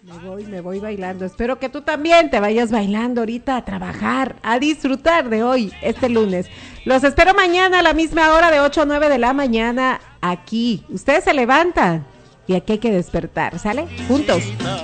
Me voy bailando. Espero que tú también te vayas bailando ahorita a trabajar, a disfrutar de hoy, este lunes. Los espero mañana a la misma hora de 8 a 9 de la mañana aquí. Ustedes se levantan y aquí hay que despertar, ¿sale? Juntos.